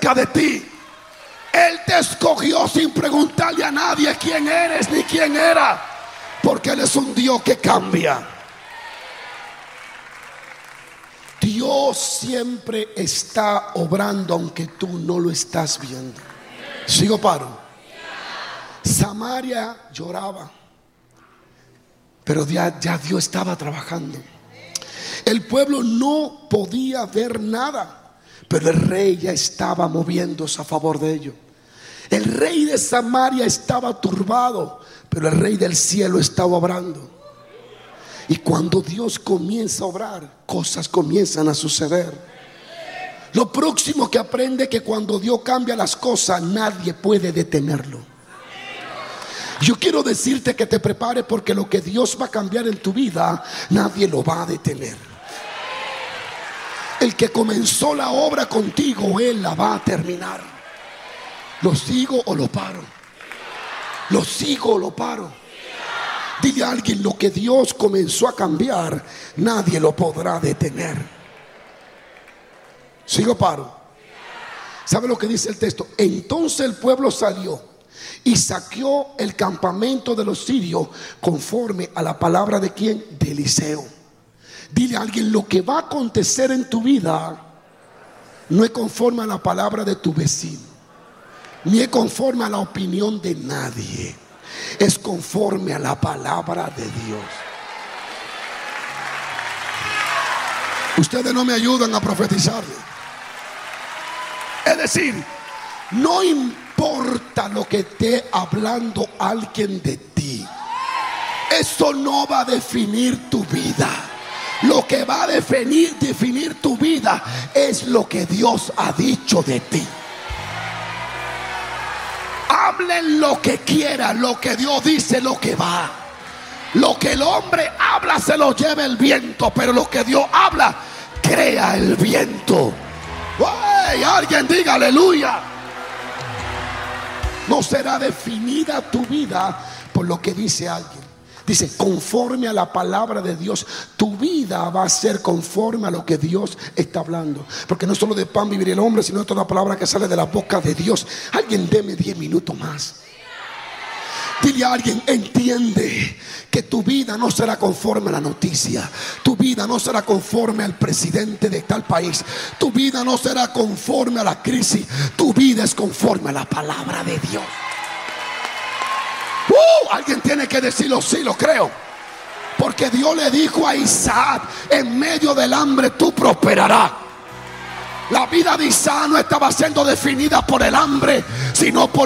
acerca de ti. Él te escogió sin preguntarle a nadie quién eres ni quién era, porque Él es un Dios que cambia. Dios siempre está obrando aunque tú no lo estás viendo. ¿Sigo paro? Samaria lloraba, pero ya Dios estaba trabajando. El pueblo no podía ver nada, pero el rey ya estaba moviéndose a favor de ellos. El rey de Samaria estaba turbado, pero el rey del cielo estaba obrando. Y cuando Dios comienza a obrar, cosas comienzan a suceder. Lo próximo que aprende es que cuando Dios cambia las cosas, nadie puede detenerlo. Yo quiero decirte que te prepares, porque lo que Dios va a cambiar en tu vida, nadie lo va a detener. El que comenzó la obra contigo, Él la va a terminar. ¿Lo sigo o lo paro? ¿Lo sigo o lo paro? Dile a alguien: lo que Dios comenzó a cambiar, nadie lo podrá detener. ¿Sigo o paro? ¿Sabe lo que dice el texto? Entonces el pueblo salió y saqueó el campamento de los sirios conforme a la palabra de ¿quién? De Eliseo. Dile a alguien: lo que va a acontecer en tu vida no es conforme a la palabra de tu vecino, ni es conforme a la opinión de nadie. Es conforme a la palabra de Dios. Ustedes no me ayudan a profetizarle. Es decir, no importa lo que esté hablando alguien de ti, eso no va a definir tu vida. Lo que va a definir tu vida es lo que Dios ha dicho de ti. Hablen lo que quieran, lo que Dios dice, lo que va. Lo que el hombre habla se lo lleva el viento, pero lo que Dios habla, crea el viento. ¡Ay! Alguien diga aleluya. No será definida tu vida por lo que dice alguien. Dice, conforme a la palabra de Dios, tu vida va a ser conforme a lo que Dios está hablando. Porque no solo de pan vivirá el hombre, sino de toda palabra que sale de la boca de Dios. Alguien deme 10 minutos más. Dile a alguien: entiende que tu vida no será conforme a la noticia. Tu vida no será conforme al presidente de tal país. Tu vida no será conforme a la crisis. Tu vida es conforme a la palabra de Dios. Alguien tiene que decirlo: sí, lo creo. Porque Dios le dijo a Isaac: en medio del hambre tú prosperarás. La vida de Isaac no estaba siendo definida por el hambre, sino por